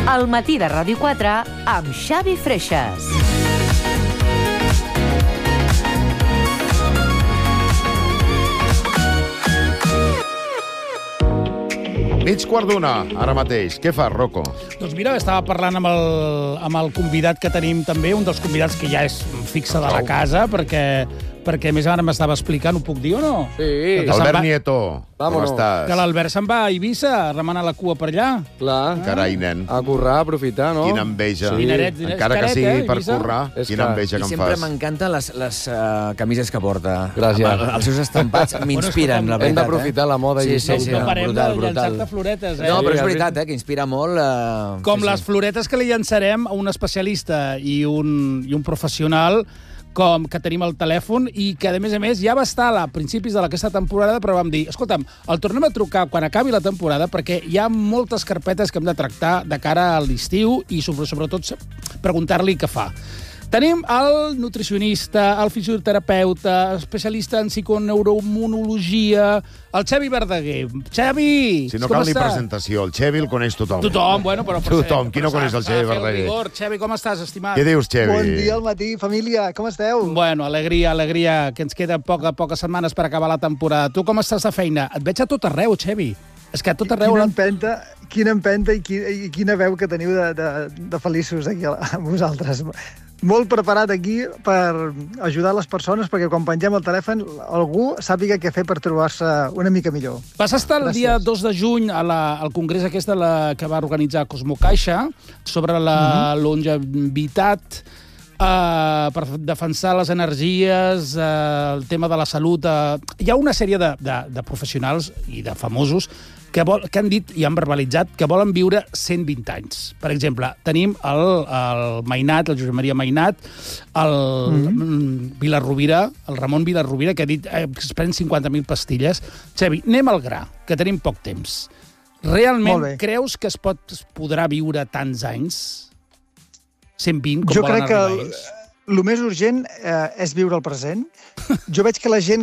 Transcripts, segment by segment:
El matí de Ràdio 4 amb Xavi Freixas. Mig quart d'una, ara mateix. Què fas, Rocco? Doncs mira, estava parlant amb el convidat que tenim també, un dels convidats que ja és fixe de la casa, perquè més ara m'estava explicant, ho puc dir o no? Sí. Albert Nieto, com estàs? Que l'Albert se'n va a Eivissa, remenant la cua per allà. Clar. Carai, nen. A currar, a aprofitar, no? Quina enveja. Sí. Encara que sigui per currar, És quina clar. enveja que em Sempre fas. m'encanten les camises que porta. Gràcies. Els seus estampats m'inspiren, la Hem veritat. d'aprofitar la moda i Sí, No parem brutal, de brutal. llançar-te floretes, No, però és Sí, veritat, que inspira molt. Com les floretes que li llançarem a un especialista i un professional com que tenim al telèfon i que, a més, ja va estar a principis d'aquesta temporada, però vam dir, escolta'm, el tornem a trucar quan acabi la temporada perquè hi ha moltes carpetes que hem de tractar de cara a l'estiu i, sobretot, preguntar-li què fa. Tenim el nutricionista, el fisioterapeuta, especialista en psiconeuroimmunologia, el Xavi Verdaguer. Xavi, Si no com cal ni estàs? presentació, el Xavi el coneix tothom. Tothom, bueno, però... Tothom, qui no coneix el Xavi Verdaguer? Xavi, com estàs, estimat? Què dius, Xavi? Bon dia al matí, família. Com esteu? Bueno, alegria, que ens queden poques setmanes per acabar la temporada. Tu com estàs de feina? Et veig a tot arreu, Xavi. És que a tot arreu... Quina empenta i quina veu que teniu de feliços aquí a vosaltres. Molt preparat aquí per ajudar les persones perquè quan pengem el telèfon algú sàpiga què fer per trobar-se una mica millor. Vas estar el dia 2 de juny al congrés aquest que va organitzar Cosmocaixa sobre la longevitat, per defensar les energies, el tema de la salut. Hi ha una sèrie de professionals i de famosos que han dit i han verbalitzat que volen viure 120 anys. Per exemple, tenim el Mainat, el Josep Maria Mainat, el Vilarrovira, el Ramon Vilarrovira, que ha dit que es pren 50.000 pastilles. Xavi, anem al gra, que tenim poc temps. Realment creus que es podrà viure tants anys? 120, com jo volen crec que arribar ells? el més urgent és viure el present. Jo veig que la gent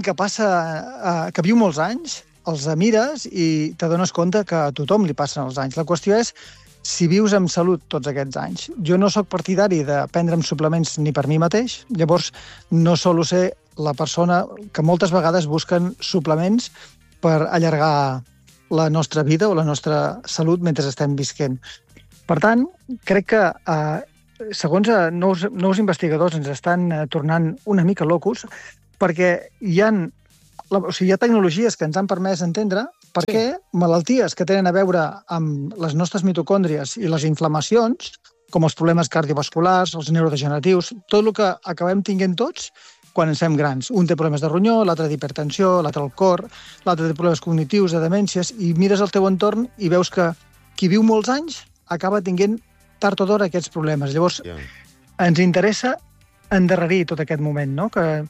que viu molts anys els mires i t'adones compte que a tothom li passen els anys. La qüestió és si vius amb salut tots aquests anys. Jo no sóc partidari de prendre'm suplements ni per mi mateix, llavors no solo ser la persona que moltes vegades busquen suplements per allargar la nostra vida o la nostra salut mentre estem visquent. Per tant, crec que segons nous investigadors ens estan tornant una mica locos perquè hi ha tecnologies que ens han permès entendre per què malalties que tenen a veure amb les nostres mitocòndries i les inflamacions, com els problemes cardiovasculars, els neurodegeneratius, tot el que acabem tinguent tots quan ens fem grans. Un té problemes de ronyó, l'altre d'hipertensió, l'altre al cor, l'altre té problemes cognitius, de demències, i mires el teu entorn i veus que qui viu molts anys acaba tinguent tard o d'hora aquests problemes. Llavors, ens interessa endarrerir tot aquest moment, no?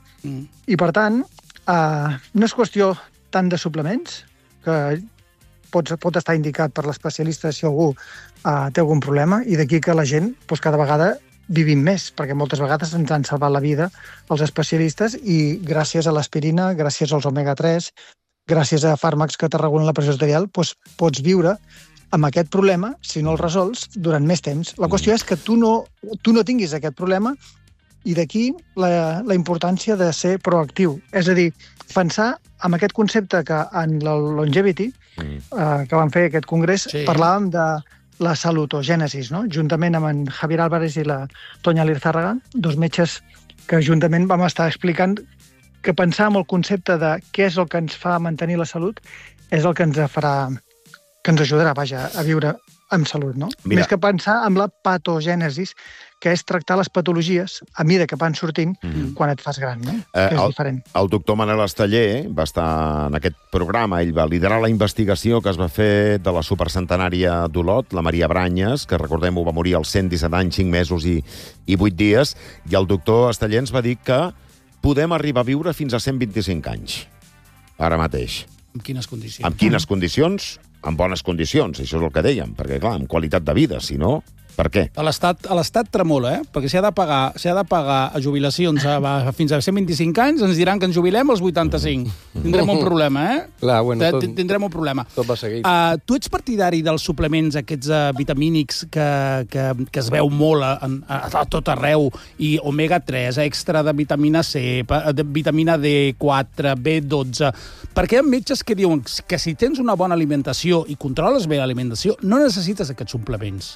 I, per tant, no és qüestió tant de suplements, que pot estar indicat per l'especialista si algú té algun problema, i d'aquí que la gent cada vegada vivim més, perquè moltes vegades ens han salvat la vida els especialistes i gràcies a l'aspirina, gràcies als omega-3, gràcies a fàrmacs que te regulen la pressió arterial, pots viure amb aquest problema, si no el resols, durant més temps. La qüestió és que tu no tinguis aquest problema i d'aquí la importància de ser proactiu. És a dir, pensar en aquest concepte que en la Longevity, que vam fer aquest congrés, parlàvem de la salutogènesis, no? Juntament amb en Javier Álvarez i la Toña Lizárraga, dos metges que juntament vam estar explicant que pensar en el concepte de què és el que ens fa mantenir la salut és el que ens farà, que ens ajudarà, a viure amb salut, no? Mira. Més que pensar en la patogènesis, que és tractar les patologies a mida que van sortint quan et fas gran, no? És diferent. El doctor Manel Esteller va estar en aquest programa, ell va liderar la investigació que es va fer de la supercentenària d'Olot, la Maria Branyes, que recordem-ho va morir als 117 anys, 5 mesos i 8 dies, i el doctor Esteller ens va dir que podem arribar a viure fins a 125 anys, ara mateix. En quines condicions? En quines condicions? En bones condicions, això és el que dèiem, perquè, clar, amb qualitat de vida, si no... Per què? A l'Estat tremola, perquè s'ha de pagar a jubilacions fins a 125 anys, ens diran que ens jubilem als 85. Tindrem un problema, Clar, bueno, Tindrem un problema. Tot va seguit. Tu ets partidari dels suplements aquests vitamínics que es veu molt a tot arreu, i omega-3, extra de vitamina C, de vitamina D4, B12... Perquè hi ha metges que diuen que si tens una bona alimentació i controles bé l'alimentació, no necessites aquests suplements.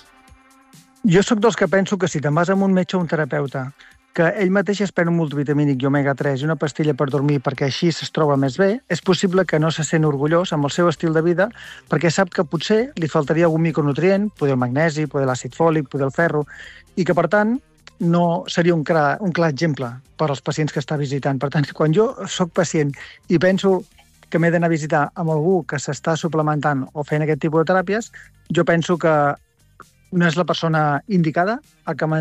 Jo sóc dels que penso que si te'n vas amb un metge o un terapeuta, que ell mateix es pren un multivitamínic i omega-3 i una pastilla per dormir perquè així es troba més bé, és possible que no se sent orgullós amb el seu estil de vida perquè sap que potser li faltaria algun micronutrient, poder el magnesi, poder l'àcid fòlic, poder el ferro, i que, per tant, no seria un clar exemple per als pacients que està visitant. Per tant, quan jo sóc pacient i penso que m'he d'anar a visitar amb algú que s'està suplementant o fent aquest tipus de teràpies, jo penso que no és la persona indicada a que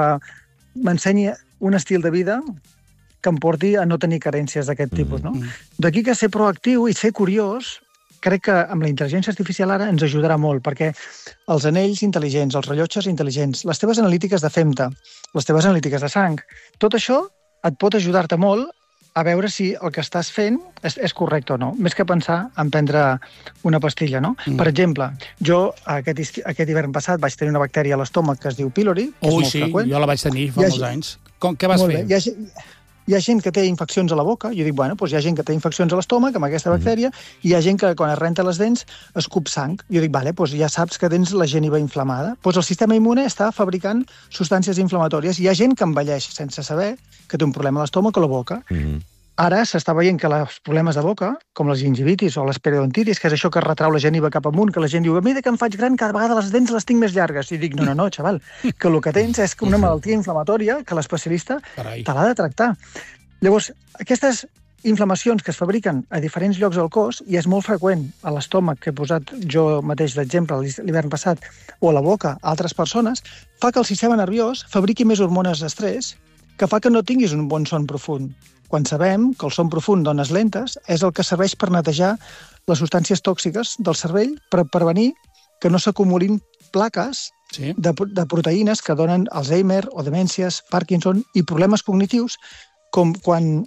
m'ensenyi un estil de vida que em porti a no tenir carències d'aquest tipus. No? D'aquí que ser proactiu i ser curiós, crec que amb la intel·ligència artificial ara ens ajudarà molt, perquè els anells intel·ligents, els rellotges intel·ligents, les teves analítiques de femta, les teves analítiques de sang, tot això et pot ajudar-te molt a veure si el que estàs fent és correcte o no, més que pensar en prendre una pastilla, no? Per exemple, jo aquest hivern passat vaig tenir una bactèria a l'estómac que es diu pylori, que és molt freqüent. Jo la vaig tenir fa molts anys. Què vas fer? Hi ha gent que té infeccions a la boca, jo dic, bueno, doncs hi ha gent que té infeccions a l'estómac amb aquesta bactèria, i hi ha gent que quan es renta les dents escup sang. Jo dic, vale, doncs ja saps que tens la geniva inflamada. Doncs el sistema immune està fabricant substàncies inflamatòries. Hi ha gent que envelleix sense saber que té un problema a l'estómac o a la boca. Ara s'està veient que els problemes de boca, com les gingivitis o les periodontitis, que és això que retrau la geniva cap amunt, que la gent diu, a mesura que em faig gran, cada vegada les dents les tinc més llargues. I dic, no, xaval, que el que tens és una malaltia inflamatòria que l'especialista te l'ha de tractar. Llavors, aquestes inflamacions que es fabriquen a diferents llocs del cos, i és molt freqüent a l'estómac, que he posat jo mateix d'exemple l'hivern passat, o a la boca a altres persones, fa que el sistema nerviós fabriqui més hormones d'estrès, que fa que no tinguis un bon son profund. Quan sabem que el son profund d'ones lentes és el que serveix per netejar les substàncies tòxiques del cervell per prevenir que no s'acumulin plaques de proteïnes que donen Alzheimer o demències, Parkinson i problemes cognitius com quan...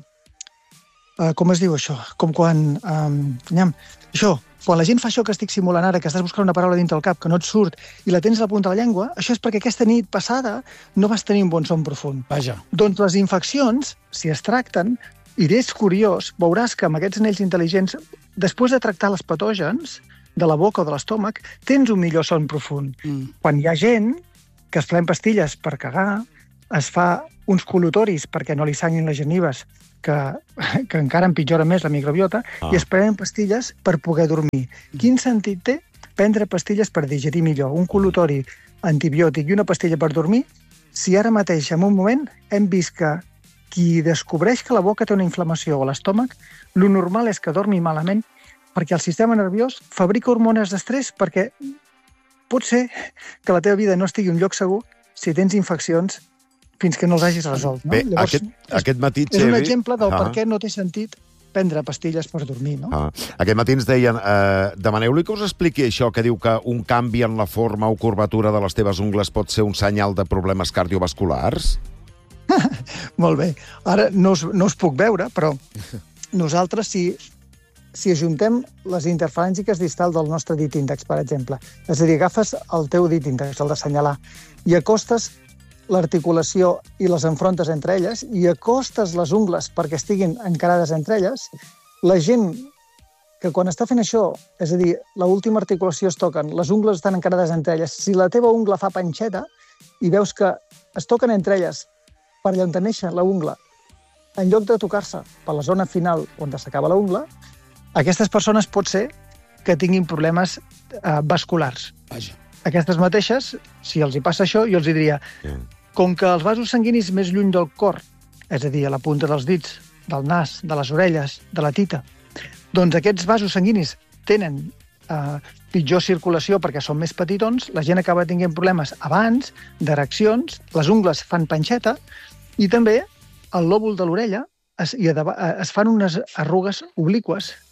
com es diu això? Com quan... Quan la gent fa això que estic simulant ara, que estàs buscant una paraula dintre el cap, que no et surt, i la tens a la punta de la llengua, això és perquè aquesta nit passada no vas tenir un bon son profund. Vaja. Doncs les infeccions, si es tracten, i és curiós, veuràs que amb aquests anells intel·ligents, després de tractar els patògens de la boca o de l'estómac, tens un millor son profund. Quan hi ha gent que es pren pastilles per cagar, es fa uns col·lutoris perquè no li sanguin les genives, que encara empitjora més la microbiota, i es prenen pastilles per poder dormir. Quin sentit té prendre pastilles per digerir millor? Un col·lutori antibiòtic i una pastilla per dormir, si ara mateix, en un moment, hem vist que qui descobreix que la boca té una inflamació o l'estómac, lo normal és que dormi malament perquè el sistema nerviós fabrica hormones d'estrès, perquè pot ser que la teva vida no estigui en un lloc segur si tens infeccions fins que no els hagis resolt. No? Bé, llavors, aquest matí, és un exemple del per què no té sentit prendre pastilles per dormir. No? Aquest matí ens deien, demaneu-li que us expliqui això, que diu que un canvi en la forma o curvatura de les teves ungles pot ser un senyal de problemes cardiovasculars? Molt bé. Ara no us puc veure, però nosaltres, si ajuntem les interferències distals del nostre dit índex, per exemple, és a dir, agafes el teu dit índex, el d'assenyalar, i acostes l'articulació i les enfrontes entre elles, i acostes les ungles perquè estiguin encarades entre elles, la gent que quan està fent això, és a dir, l'última articulació es toquen, les ungles estan encarades entre elles, si la teva ungla fa panxeta i veus que es toquen entre elles per allà on neix la ungla, en lloc de tocar-se per la zona final on s'acaba la ungla, aquestes persones pot ser que tinguin problemes vasculars. Vaja. Aquestes mateixes, si els hi passa això, jo els diria, com que els vasos sanguinis més lluny del cor, és a dir, a la punta dels dits, del nas, de les orelles, de la tita, doncs aquests vasos sanguinis tenen pitjor circulació perquè són més petitons, la gent acaba tinguent problemes abans, d'ereccions, les ungles fan panxeta, i també el lòbul de l'orella es fan unes arrugues obliques,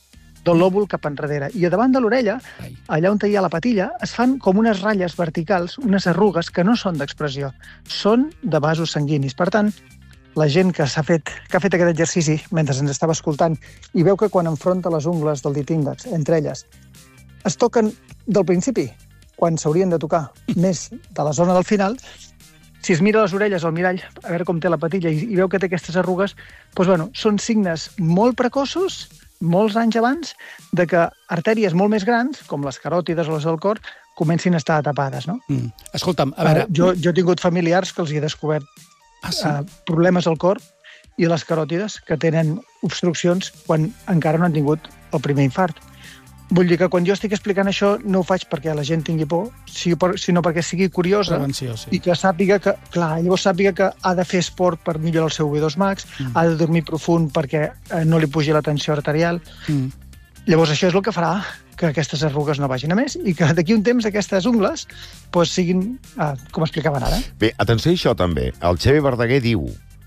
del lòbul cap enrere. I a davant de l'orella, allà on hi ha la patilla, es fan com unes ratlles verticals, unes arrugues que no són d'expressió, són de vasos sanguinis. Per tant, la gent que ha fet aquest exercici mentre ens estava escoltant i veu que quan enfronta les ungles del dit índex, entre elles, es toquen del principi, quan s'haurien de tocar més de la zona del final, si es mira les orelles al mirall, a veure com té la patilla i veu que té aquestes arrugues, doncs, són signes molt precoços, molts anys abans, de que artèries molt més grans, com les caròtides o les del cor, comencin a estar tapades. No? Escolta'm, a veure... Jo he tingut familiars que els hi he descobert problemes al cor i a les caròtides que tenen obstruccions quan encara no han tingut el primer infart. Vull dir que quan jo estic explicant això no ho faig perquè la gent tingui por, sinó perquè sigui curiosa. Prevenció, sí. I que sàpiga que, llavors sàpiga que ha de fer esport per millorar el seu V2 max, ha de dormir profund perquè no li pugi la tensió arterial. Llavors això és el que farà que aquestes arrugues no vagin a més i que d'aquí un temps aquestes ungles siguin, com explicaven ara. Bé, atenció a això també. El Xavi Verdaguer diu: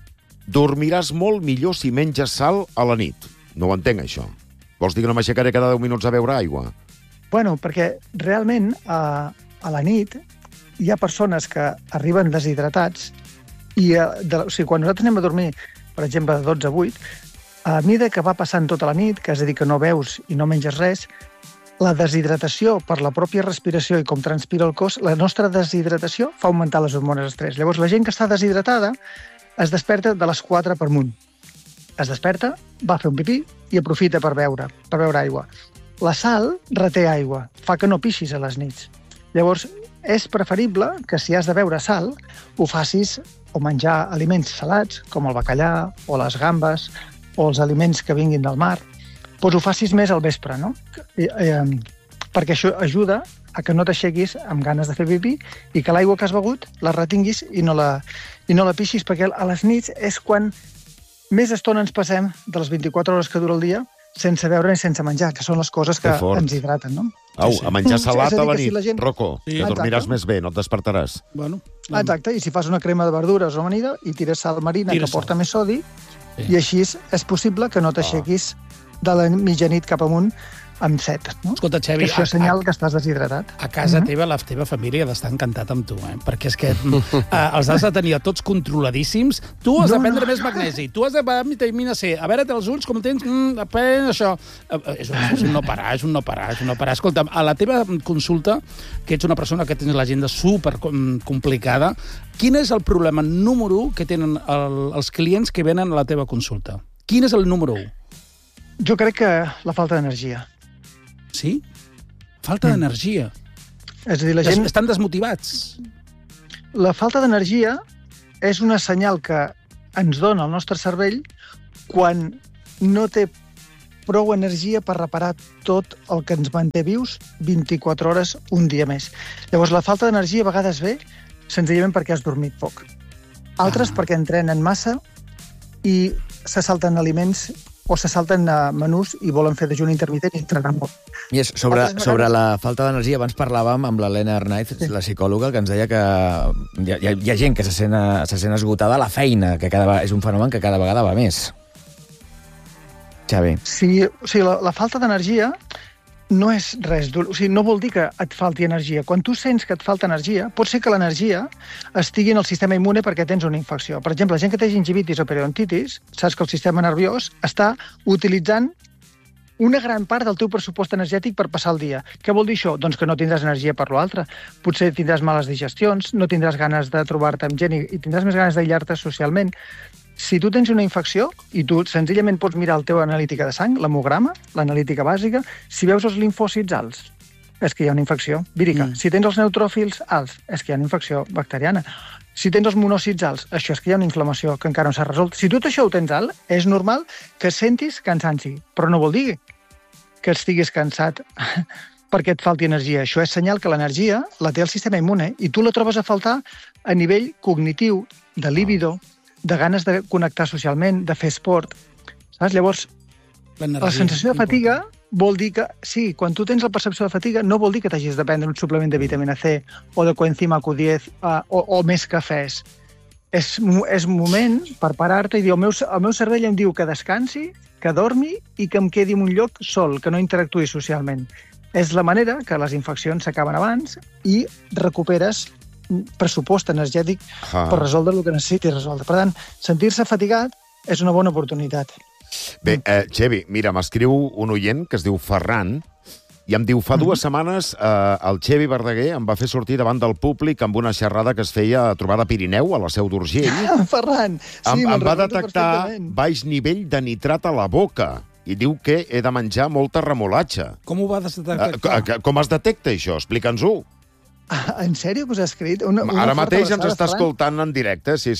dormiràs molt millor si menges sal a la nit. No ho entenc, això. Vols dir que no m'aixecaré cada 10 minuts a beure aigua? Bueno, perquè realment a la nit hi ha persones que arriben deshidratats i quan nosaltres anem a dormir, per exemple, de 12 a 8, a mesura que va passant tota la nit, que és a dir, que no beus i no menges res, la deshidratació per la pròpia respiració i com transpira el cos, la nostra deshidratació fa augmentar les hormones d'estrès. Llavors, la gent que està deshidratada es desperta de les 4 per amunt. Es desperta, va a fer un pipí i aprofita per beure aigua. La sal reté aigua, fa que no pixis a les nits. Llavors, és preferible que si has de beure sal, ho facis o menjar aliments salats, com el bacallà o les gambes, o els aliments que vinguin del mar, doncs ho facis més al vespre, no? Perquè això ajuda a que no t'aixequis amb ganes de fer pipí i que l'aigua que has begut la retinguis i no la pixis, perquè a les nits és quan més estona ens passem de les 24 hores que dura el dia sense beure ni sense menjar, que són les coses que ens hidraten, no? Au, a menjar salat a la nit, gent... Rocco, que dormiràs més bé, no et despertaràs. Bueno, exacte, i si fas una crema de verdures o amanida i tires sal marina que porta més sodi, i així és possible que no t'aixequis de la mitjanit cap amunt amb set. No? Escolta, Xavi... Això és senyal que estàs deshidratat. A casa teva, la teva família ha d'estar encantat amb tu, perquè és que els has de tenir tots controladíssims. Tu has de prendre més magnesi, tu has de prendre vitamina C. A veure, els ulls, com tens... Pren això. És un no parar, és un no parar. Escolta, a la teva consulta, que ets una persona que tens l'agenda super complicada, quin és el problema número 1 que tenen els clients que venen a la teva consulta? Quin és el número 1? Jo crec que la falta d'energia. Sí? Falta d'energia. És a dir, la gent... Estan desmotivats. La falta d'energia és una senyal que ens dona el nostre cervell quan no té prou energia per reparar tot el que ens manté vius 24 hores un dia més. Llavors, la falta d'energia a vegades ve senzillament perquè has dormit poc. Altres perquè entrenen massa i se salten aliments o se salten menús i volen fer dejuni intermitent i entrenar molt. I sobre la falta d'energia, abans parlàvem amb l'Helena Arnaiz, la psicòloga, que ens deia que hi ha gent que se sent esgotada a la feina, que és un fenomen que cada vegada va més. Xavi. Sí, o sigui, la falta d'energia no és res dur. O sigui, no vol dir que et falti energia. Quan tu sents que et falta energia, pot ser que l'energia estigui en el sistema immune perquè tens una infecció. Per exemple, la gent que té gingivitis o periodontitis, saps que el sistema nerviós està utilitzant una gran part del teu pressupost energètic per passar el dia. Què vol dir això? Doncs que no tindràs energia per l'altre. Potser tindràs males digestions, no tindràs ganes de trobar-te amb gent i tindràs més ganes d'aïllar-te socialment. Si tu tens una infecció i tu senzillament pots mirar la teva analítica de sang, l'hemograma, l'analítica bàsica, si veus els linfòcits alts, és que hi ha una infecció vírica. Si tens els neutròfils alts, és que hi ha una infecció bacteriana. Si tens els monòcits alts, això és que hi ha una inflamació que encara no s'ha resolt. Si tot això ho tens alt, és normal que sentis cansanci, però no vol dir que estiguis cansat perquè et falti energia. Això és senyal que l'energia la té el sistema immune i tu la trobes a faltar a nivell cognitiu, de líbido, de ganes de connectar socialment, de fer esport. Saps? Llavors, la sensació de fatiga vol dir que, sí, quan tu tens la percepció de fatiga, no vol dir que t'hagis de prendre un suplement de vitamina C o de coenzima Q10 o més cafès. És moment per parar-te i dir, el meu cervell em diu que descansi que dormi i que em quedi en un lloc sol, que no interactuï socialment. És la manera que les infeccions s'acaben abans i recuperes pressupost energètic per resoldre el que necessitis resoldre. Per tant, sentir-se fatigat és una bona oportunitat. Bé, Xevi, mira, m'escriu un oient que es diu Ferran i em diu, fa 2 setmanes el Xevi Verdaguer em va fer sortir davant del públic amb una xerrada que es feia a Trobada Pirineu, a la Seu d'Urgell. Ferran, sí, em va detectar baix nivell de nitrat a la boca i diu que he de menjar molta remolatxa. Com ho va detectar? Com es detecta això? Explica'ns-ho. En sèrio que us ha escrit? Ara mateix ens està escoltant en directe, sí.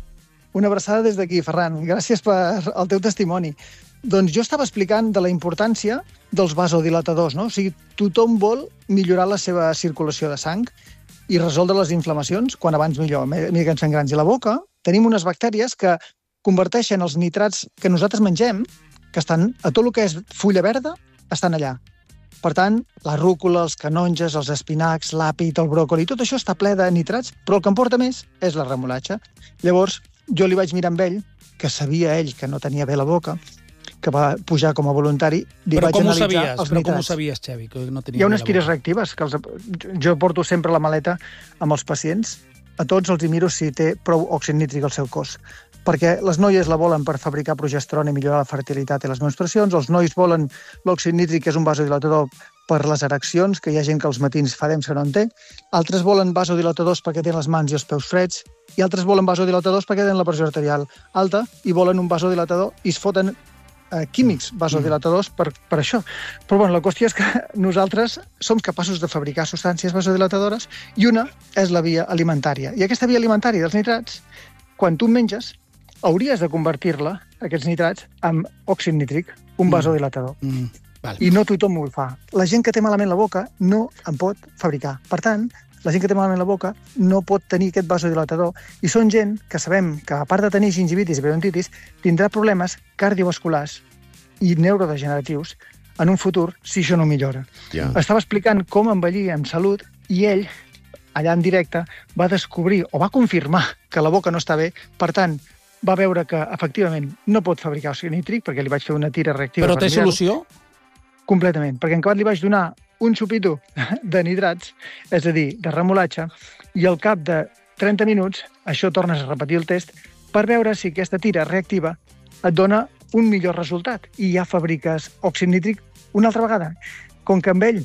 Una abraçada des d'aquí, Ferran. Gràcies per el teu testimoni. Doncs jo estava explicant de la importància dels vasodilatadors, no? O sigui, tothom vol millorar la seva circulació de sang i resoldre les inflamacions, quan abans millor, a mesura que ens fem grans. I a la boca tenim unes bactèries que converteixen els nitrats que nosaltres mengem, que estan a tot el que és fulla verda, estan allà. Per tant, la rúcula, els canonges, els espinacs, l'àpid, el bròcoli, tot això està ple de nitrats, però el que em porta més és la remolatxa. Llavors, jo li vaig mirar amb ell, que sabia ell que no tenia bé la boca, que va pujar com a voluntari, li vaig analitzar els nitrats. Però com ho sabies, Xevi, que no tenia Hi ha unes tires reactives, que jo porto sempre la maleta amb els pacients, a tots els hi miro si té prou òxid nítric al seu cos, perquè les noies la volen per fabricar progesterona i millorar la fertilitat i les menstruacions, els nois volen l'òxid nítric, que és un vasodilatador per les ereccions, que hi ha gent que als matins fa temps que no en té, altres volen vasodilatadors perquè tenen les mans i els peus freds, i altres volen vasodilatadors perquè tenen la pressió arterial alta i volen un vasodilatador i es foten químics vasodilatadors per això. Però bueno, la qüestió és que nosaltres som capaços de fabricar substàncies vasodilatadores i una és la via alimentària. I aquesta via alimentària dels nitrats, quan tu menges, hauries de convertir-la, aquests nitrats, en òxid nítric, un vasodilatador. Vale. I no tothom ho fa. La gent que té malament la boca no en pot fabricar. Per tant, la gent que té malament la boca no pot tenir aquest vasodilatador i són gent que sabem que, a part de tenir gingivitis i periodontitis, tindrà problemes cardiovasculars i neurodegeneratius en un futur si això no millora. Ja. Estava explicant com envellir amb salut i ell, allà en directe, va descobrir o va confirmar que la boca no està bé. Per tant, va veure que, efectivament, no pot fabricar òxid nítric, perquè li vaig fer una tira reactiva. Però té solució? Completament, perquè en acabat li vaig donar un xupito de nitrats, és a dir, de remolatxa, i al cap de 30 minuts, això tornes a repetir el test, per veure si aquesta tira reactiva et dona un millor resultat i ja fabriques òxid nítric una altra vegada. Com que amb ell,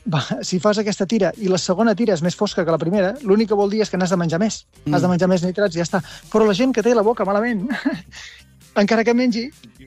si fas aquesta tira i la segona tira és més fosca que la primera, l'únic que vol dir és que n'has de menjar més. Has de menjar més nitrats i ja està. Però la gent que té la boca malament, encara que mengi,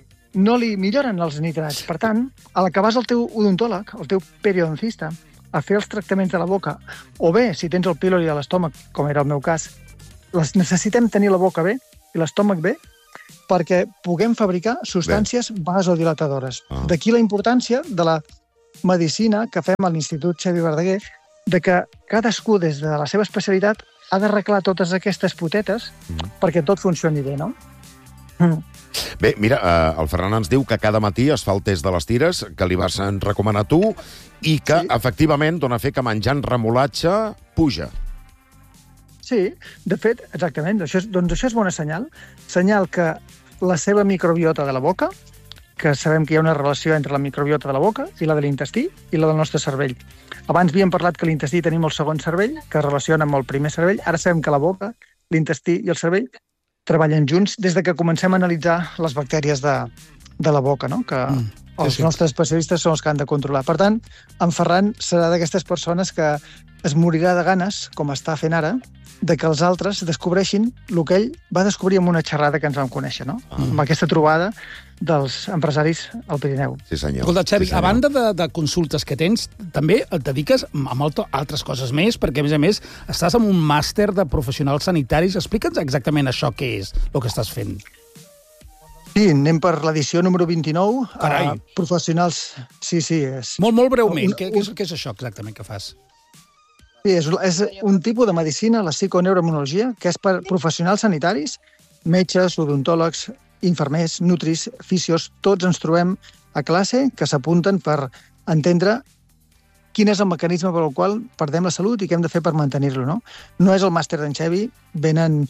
no li milloren els nitrats. Per tant, a l'acabar el teu odontòleg, el teu periodoncista, a fer els tractaments de la boca, o bé, si tens el pílori a l'estómac, com era el meu cas, necessitem tenir la boca bé i l'estómac bé perquè puguem fabricar substàncies vasodilatadores. D'aquí la importància de la medicina que fem a l'Institut Xevi Verdaguer, de que cadascú, des de la seva especialitat, ha d'arreglar totes aquestes potetes perquè tot funcioni bé, no? Bé, mira, el Ferran ens diu que cada matí es fa el test de les tires, que li vas recomanar tu, i que, efectivament, dona fe que menjant remolatxa puja. Sí, de fet, exactament. Doncs això és bona senyal. Senyal que la seva microbiota de la boca, que sabem que hi ha una relació entre la microbiota de la boca i la de l'intestí i la del nostre cervell. Abans havíem parlat que l'intestí tenim el segon cervell, que es relaciona amb el primer cervell. Ara sabem que la boca, l'intestí i el cervell treballen junts des de que comencem a analitzar les bactèries de la boca, no? Que els nostres especialistes són els que han de controlar. Per tant, en Ferran serà d'aquestes persones que es morirà de ganes, com està fent ara, de que els altres descobreixin el que ell va descobrir en una xerrada que ens vam conèixer, no? Amb aquesta trobada dels empresaris al Pirineu. Sí, senyor. Escolta, Xavi, sí, senyor. a banda de consultes que tens, també et dediques a moltes altres coses més, perquè, a més, estàs en un màster de professionals sanitaris. Explica'ns exactament això què és, el que estàs fent. Sí, anem per l'edició número 29. Carai. Professionals... Sí. Molt breument, què és això exactament que fas? Sí, és un tipus de medicina, la psiconeuroimmunologia, que és per professionals sanitaris, metges, odontòlegs, infermers, nutris, fisios, tots ens trobem a classe que s'apunten per entendre quin és el mecanisme per al qual perdem la salut i què hem de fer per mantenir-lo, no? No és el màster d'en Xevi, venen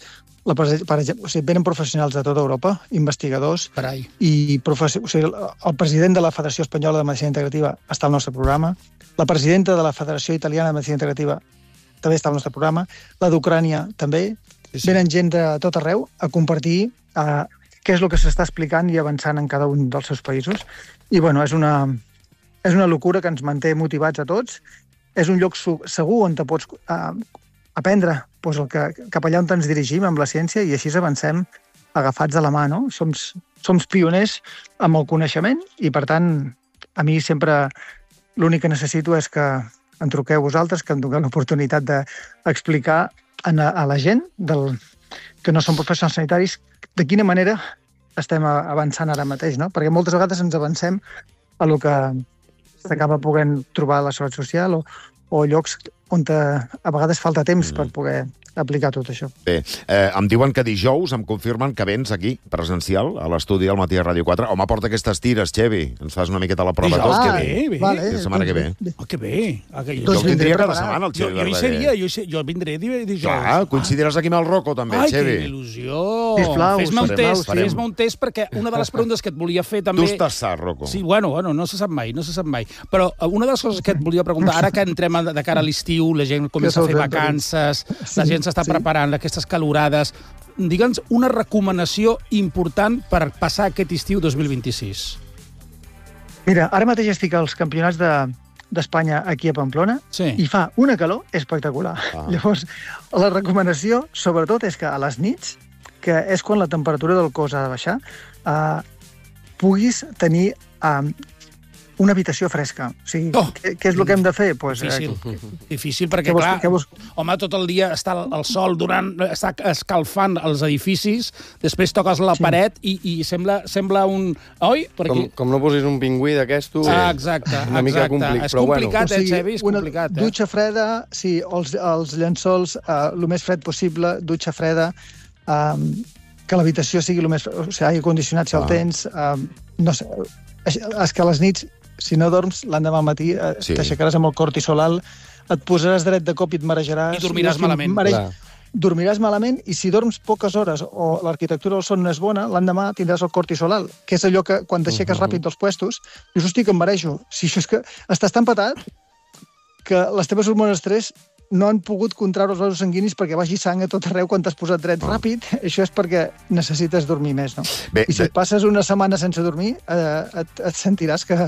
per exemple, venen professionals de tota Europa, investigadors, i el president de la Federació Espanyola de Medicina Integrativa està al nostre programa, la presidenta de la Federació Italiana de Medicina Integrativa també està al nostre programa, la d'Ucrània també. Venen gent de tot arreu a compartir què és el que s'està explicant i avançant en cada un dels seus països. I, bueno, és una locura que ens manté motivats a tots. És un lloc segur on te pots aprendre cap allà on ens dirigim amb la ciència i així avancem agafats de la mà, no? Som pioners amb el coneixement i, per tant, a mi sempre l'únic que necessito és que em truqueu vosaltres, que em doneu l'oportunitat d'explicar a la gent que no són professionals sanitaris de quina manera estem avançant ara mateix, no? Perquè moltes vegades ens avancem a lo que s'acaba podent trobar a la seguretat social o llocs on a vegades falta temps per poder aplicar tot això. Bé, em diuen que dijous em confirmen que vens aquí, presencial, a l'estudi al Matí a Ràdio 4. Home, porta aquestes tires, Xevi. Ens fas una miqueta la prova. Que bé. La setmana que ve. Que bé. Jo el tindria cada setmana, el Xevi Verdaguer. Jo vindré dijous. Clar, coincidiràs aquí amb el Rocco, també, Xevi. Ai, que il·lusió. Sisplau, fes-me un test, perquè una de les preguntes que et volia fer també... Tu estàs sa, Rocco. Sí, bueno, no se sap mai. Però una de les coses que et volia preguntar, ara que entrem de cara a l'estiu, la gent comença a fer vacances, la gent s'està preparant aquestes calorades. Digue'ns una recomanació important per passar aquest estiu 2026. Mira, ara mateix estic als campionats d'Espanya aquí a Pamplona i fa una calor espectacular. Llavors, la recomanació, sobretot, és que a les nits, que és quan la temperatura del cos ha de baixar, puguis tenir una habitació fresca. O sigui, què és el que hem de fer? Difícil, perquè, clar, home, tot el dia està el sol està escalfant els edificis, després toques la paret i sembla un... Oi? Com no posis un pingüí d'aquestos... Exacte. És complicat, Xevi? És complicat. Dutxa freda, sí, els llençols, el més fred possible, dutxa freda, que l'habitació sigui el més... O sigui, aire condicionat, si el tens... No sé, és que a les nits, si no dorms, l'endemà al matí t'aixecaràs amb el cortisol alt, et posaràs dret de cop i et marejaràs. I dormiràs malament. Dormiràs malament i si dorms poques hores o l'arquitectura del son no és bona, l'endemà tindràs el cortisol alt, que és allò que quan t'aixeques ràpid dels puestos, dius, hosti, que em marejo. Si això és que estàs tan patat que les teves hormones d'estrès no han pogut contraure els vasos sanguinis perquè vagi sang a tot arreu quan t'has posat dret ràpid. Això és perquè necessites dormir més, no? I si et passes una setmana sense dormir, et sentiràs que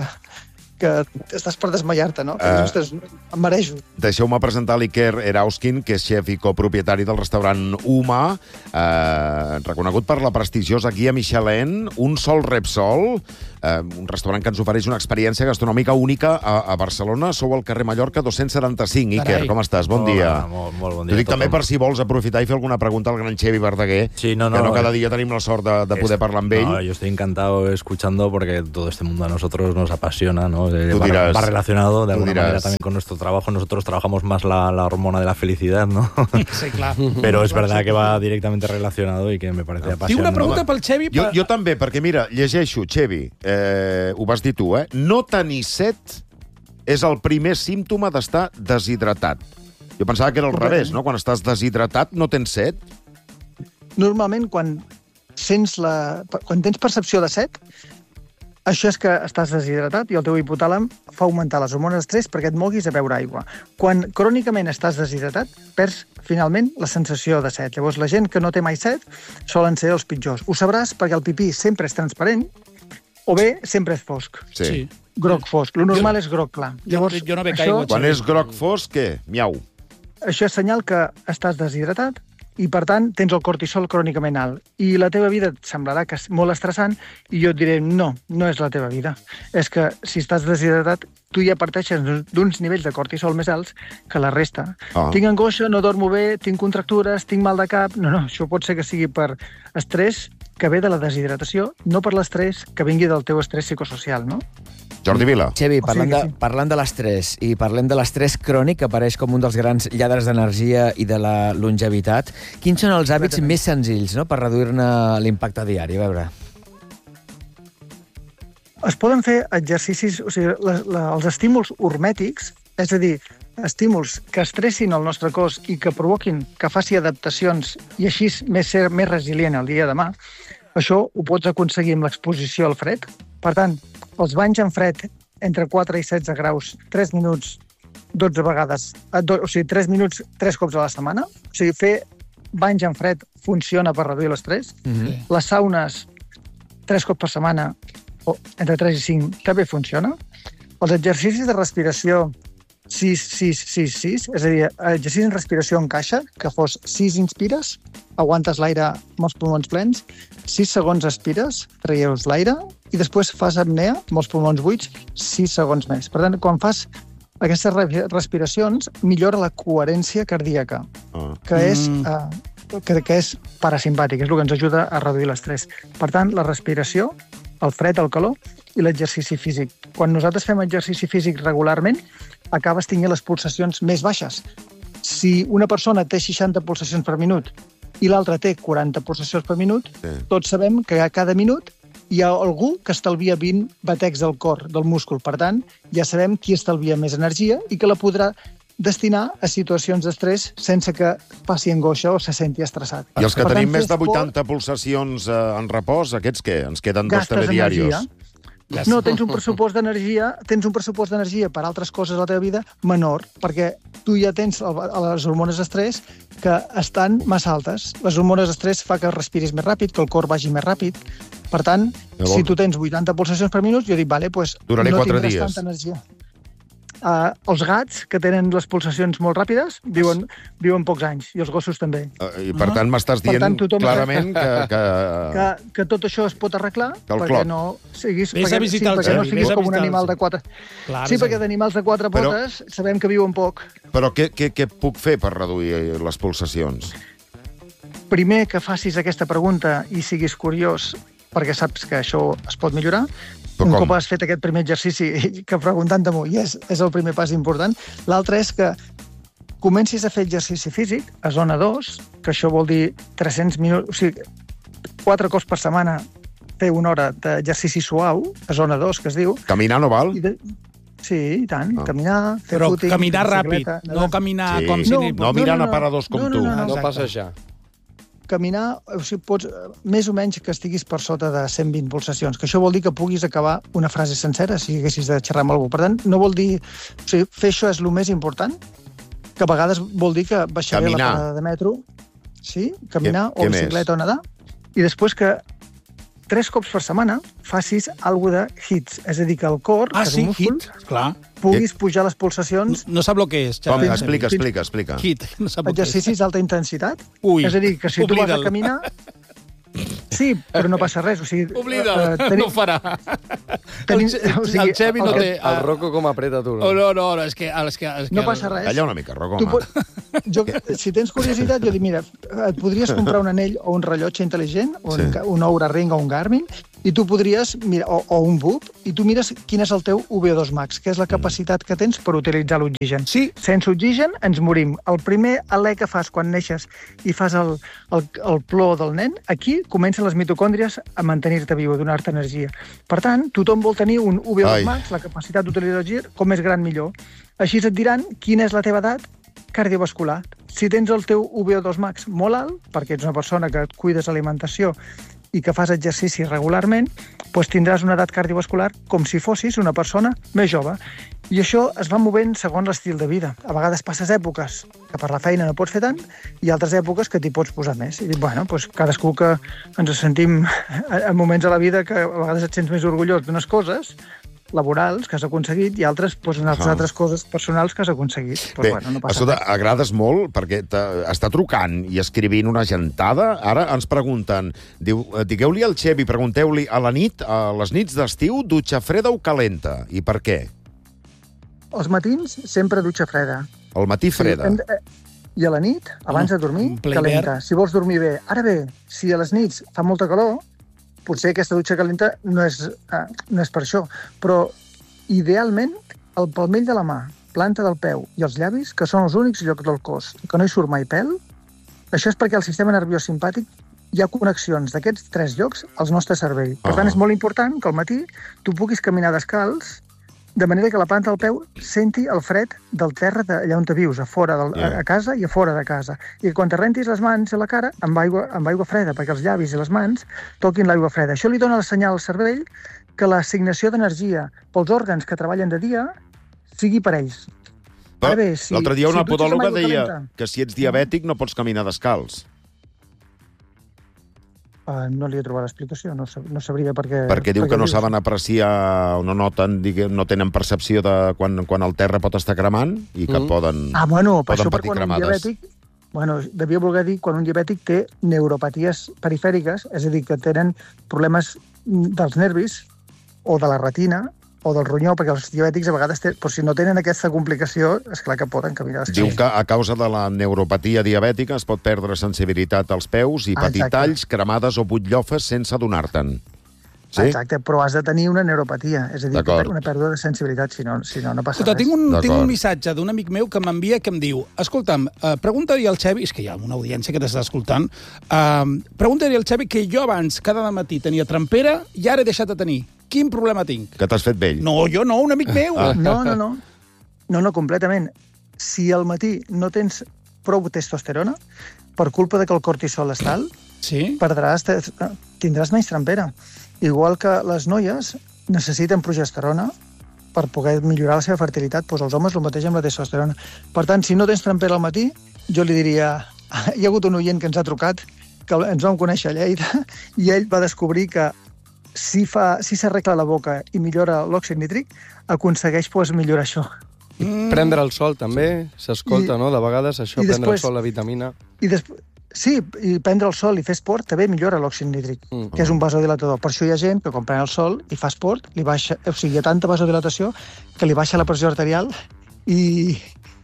estàs per desmaiar-te, no? Ostres, em marejo. Deixeu-me presentar l'Iker Erauskin, que és xef i copropietari del restaurant Uma, reconegut per la prestigiosa guia Michelin, Un Sol Repsol, un restaurant que ens ofereix una experiència gastronòmica única a Barcelona. Sou al carrer Mallorca 275. Iker, com estàs? Bon dia. Molt bon dia. T'ho dic també per si vols aprofitar i fer alguna pregunta al gran Xevi Verdaguer, que no cada dia tenim la sort de poder parlar amb ell. Yo estoy encantado escuchando porque todo este mundo a nosotros nos apasiona, ¿no? Va relacionado de alguna manera también con nuestro trabajo. Nosotros trabajamos más la hormona de la felicidad, ¿no? Sí, claro. Pero es verdad que va directamente relacionado y que me parece apasionante. Tinc una pregunta pel Xevi. Jo també, perquè mira, llegeixo, Xevi, ho vas dir tu, no tenir set és el primer símptoma d'estar deshidratat. Jo pensava que era al revés, no? Quan estàs deshidratat no tens set. Normalment, quan tens percepció de set, això és que estàs deshidratat i el teu hipotàlem fa augmentar les hormones d'estrès perquè et moguis a beure aigua. Quan crònicament estàs deshidratat, perds finalment la sensació de set. Llavors, la gent que no té mai set solen ser els pitjors. Ho sabràs perquè el pipí sempre és transparent o bé sempre és fosc. Sí. Groc fosc. Lo normal és groc clar. Llavors, jo no bec aigua. Quan és groc fosc, què? Miau. Això és senyal que estàs deshidratat i, per tant, tens el cortisol crònicament alt. I la teva vida et semblarà que és molt estressant i jo et diré, no és la teva vida. És que si estàs deshidratat, tu ja parteixes d'uns nivells de cortisol més alts que la resta. Tinc angoixa, no dormo bé, tinc contractures, tinc mal de cap... No, això pot ser que sigui per estrès que ve de la deshidratació, no per l'estrès que vingui del teu estrès psicosocial, no? Jordi Vila. Xevi, parlant de l'estrès, i parlem de l'estrès crònic, que apareix com un dels grans lladres d'energia i de la longevitat, quins són els hàbits més senzills, no?, per reduir-ne l'impacte diari? A veure. Es poden fer exercicis, o sigui, els estímuls hormètics, és a dir, estímuls que estressin el nostre cos i que provoquin que faci adaptacions i així ser més resilient el dia de demà, això ho pots aconseguir amb l'exposició al fred. Per tant, els banys en fred entre 4 i 16 graus, 3 minuts, 12 vegades, o sigui, 3 minuts 3 cops a la setmana. O sigui, fer banys en fred funciona per reduir l'estrès. Les saunes 3 cops per setmana, o entre 3 i 5, també funciona. Els exercicis de respiració 6-6-6-6, és a dir, exercici en respiració en caixa, que fos 6 inspires, aguantes l'aire amb els pulmons plens, 6 segons expires, traieus l'aire, i després fas apnea amb els pulmons buits 6 segons més. Per tant, quan fas aquestes respiracions, millora la coherència cardíaca, que és parasimpàtic, és el que ens ajuda a reduir l'estrès. Per tant, la respiració, el fred, el calor i l'exercici físic. Quan nosaltres fem exercici físic regularment, acabes tenint les pulsacions més baixes. Si una persona té 60 pulsacions per minut i l'altra té 40 pulsacions per minut, tots sabem que a cada minut hi ha algú que estalvia 20 batecs del cor, del múscul. Per tant, ja sabem qui estalvia més energia i que la podrà destinar a situacions d'estrès sense que passi angoixa o se senti estressat. I els que tenim més de 80 pulsacions en repòs, aquests què? Ens queden dos telediarios. No, tens un pressupost d'energia per altres coses a la teva vida menor, perquè tu ja tens les hormones d'estrès que estan massa altes. Les hormones d'estrès fa que respiris més ràpid, que el cor vagi més ràpid. Per tant, si tu tens 80 pulsacions per minut, jo dic, vale, pues duraré no 4 tindràs dies. tanta energia. Els gats, que tenen les pulsacions molt ràpides, viuen pocs anys, i els gossos també. I per tant m'estàs dient clarament que tot això es pot arreglar perquè no siguis com un animal de 4. Sí, perquè d'animals de 4 potes sabem que viuen poc. Però què puc fer per reduir les pulsacions? Primer que facis aquesta pregunta i siguis curiós, perquè saps que això es pot millorar. Un cop has fet aquest primer exercici, que preguntant-te-m'ho, i és el primer pas important. L'altre és que comencis a fer exercici físic a zona 2, que això vol dir 300 minuts, o sigui, 4 cops per setmana fer 1 hora d'exercici suau, a zona 2, que es diu. Caminar no val? Sí, i tant. Caminar, fer footing... Però caminar ràpid, no caminar com si... No mirant aparadors com tu. No passejar. Caminar, o sigui, pots, més o menys que estiguis per sota de 120 pulsacions, que això vol dir que puguis acabar una frase sencera si haguessis de xerrar amb algú. Per tant, no vol dir... O sigui, fer això és el més important, que a vegades vol dir que baixaré la parada de metro, sí, caminar o bicicleta o nedar, i després que 3 cops per setmana facis alguna de HIIT, és a dir, que el cor, que és un múscul, puguis pujar les pulsacions... No sap el que és, Xavi. Explica. HIIT, no sap el que és. Exercicis d'alta intensitat. És a dir, que si tu vas a caminar... Sí, però no passa res. O sigui, oblida'l, no ho farà. El Xavi no té... El Rocco com apreta tu. No, és que... No passa res. Calla una mica, Rocco, home. Si tens curiositat, jo dic, mira, et podries comprar un anell o un rellotge intel·ligent, un Oura Ring o un Garmin, i tu podries, o un Whoop, i tu mires quin és el teu VO2 max, que és la capacitat que tens per utilitzar l'oxigen. Sí. Sense oxigen ens morim. El primer alè que fas quan neixes i fas el plor del nen, aquí comencen les mitocòndries a mantenir-te viu, a donar-te energia. Per tant, tothom vol tenir un VO2 max, la capacitat d'utilitzar l'oxigen, com més gran millor. Així et diran quina és la teva edat cardiovascular. Si tens el teu VO2 max molt alt, perquè ets una persona que et cuides l'alimentació i que fas exercici regularment, doncs tindràs una edat cardiovascular com si fossis una persona més jove. I això es va movent segons l'estil de vida. A vegades passes èpoques que per la feina no pots fer tant i altres èpoques que t'hi pots posar més. I doncs cadascú que ens sentim en moments de la vida que a vegades et sents més orgullós d'unes coses laborals que has aconseguit i altres altres coses personals que has aconseguit. Bé, escolta, agrades molt perquè està trucant i escrivint una gentada. Ara ens pregunten, digueu-li al Xevi, pregunteu-li a la nit, a les nits d'estiu, dutxa freda o calenta? I per què? Els matins, sempre dutxa freda. Al matí freda. I a la nit, abans de dormir, calenta. Si vols dormir bé. Ara bé, si a les nits fa molta calor, potser aquesta dutxa calenta no és per això, però idealment el palmell de la mà, planta del peu i els llavis, que són els únics llocs del cos que no hi surt mai pèl, això és perquè al sistema nerviós simpàtic hi ha connexions d'aquests 3 llocs al nostre cervell. Per tant, és molt important que al matí tu puguis caminar descalç de manera que la planta del peu senti el fred del terra allà on te vius, a fora a casa i a fora de casa. I quan te rentis les mans i la cara amb aigua freda, perquè els llavis i les mans toquin l'aigua freda. Això li dona el senyal al cervell que l'assignació d'energia pels òrgans que treballen de dia sigui per ells. L'altre dia una podòloga deia que si ets diabètic no pots caminar descalç. No li he trobat l'explicació, no sabria per què... Perquè diu que no saben apreciar o no noten, no tenen percepció de quan el terra pot estar cremant i que poden patir cremades. Devia voler dir quan un diabètic té neuropaties perifèriques, és a dir, que tenen problemes dels nervis o de la retina o del ronyó, perquè els diabètics a vegades, però si no tenen aquesta complicació, és clar que poden caminar descalç. Diu que a causa de la neuropatia diabètica es pot perdre sensibilitat als peus i patir talls, cremades o butllofes sense adonar-te'n. Sí? Exacte, però has de tenir una neuropatia, és a dir, una pèrdua de sensibilitat, si no passa res. Tinc un missatge d'un amic meu que m'envia que em diu: escolta'm, pregunta-li al Xevi, és que hi ha una audiència que t'està escoltant, pregunta-li al Xevi que jo abans cada matí tenia trempera i ara he deixat de tenir. Quin problema tinc? Que t'has fet vell. No, jo no, un amic meu. No, completament. Si al matí no tens prou testosterona, per culpa de que el cortisol està alt, tindràs menys trempera. Igual que les noies necessiten progesterona per poder millorar la seva fertilitat, doncs els homes el mateix amb la testosterona. Per tant, si no tens trempera al matí, jo li diria... Hi ha hagut un oient que ens ha trucat, que ens vam conèixer a Lleida, i ell va descobrir que si s'arregla la boca i millora l'òxid nítric, aconsegueix millorar això. Prendre el sol també, s'escolta, no? De vegades això, prendre el sol, la vitamina... Sí, i prendre el sol i fer esport també millora l'òxid nítric, que és un vasodilatador. Per això hi ha gent que quan pren el sol i fa esport, hi ha tanta vasodilatació que li baixa la pressió arterial i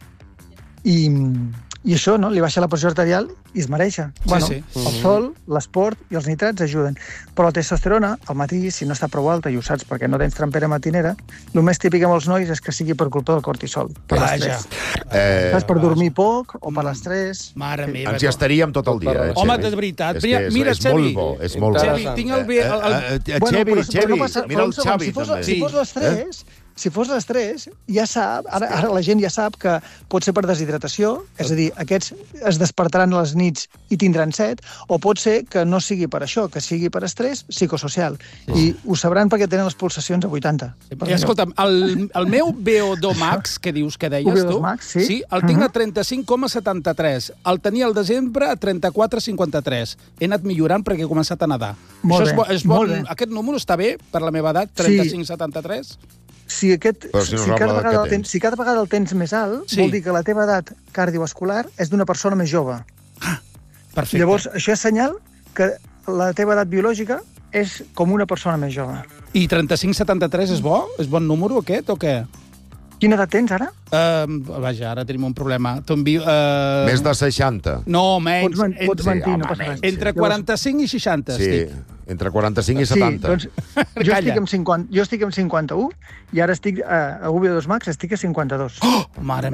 això, no? Li baixa la pressió arterial i es mareja. El sol, l'esport i els nitrats ajuden. Però la testosterona, al matí, si no està prou alta, i ho saps perquè no tens trempera matinera, el més típic amb els nois és que sigui per culpa del cortisol. Per l'estrès. Per dormir poc o per l'estrès. Mare meva. Ens hi estaríem tot el dia, Xevi. Home, de veritat. Mira, Xevi. És molt bo. Xevi, tinc el... Xevi, mira el Xavi, també. Si fos l'estrès, ja sap, ara la gent ja sap que pot ser per deshidratació, és a dir, aquests es despertaran a les nits i tindran set, o pot ser que no sigui per això, que sigui per estrès psicosocial. I ho sabran perquè tenen les pulsacions a 80. Escolta'm, el meu VO2 max, que dius que deies tu, el tinc a 35,73. El tenia al desembre a 34,53. He anat millorant perquè he començat a nedar. Molt bé. Aquest número està bé per la meva edat, 35,73? Si cada vegada el tens més alt, vol dir que la teva edat cardiovascular és d'una persona més jove. Perfecte. Llavors, això és senyal que la teva edat biològica és com una persona més jove. I 35,73 és bo? És bon número aquest o què? Quina edat tens, ara? Vaja, ara tenim un problema. Més de 60. No, menys. Pots mentir, no passa res. Entre 45 i 60 estic. Entre 45 i 70. Doncs, jo estic amb 51 i ara estic a VO2 Max, estic a 52. Mare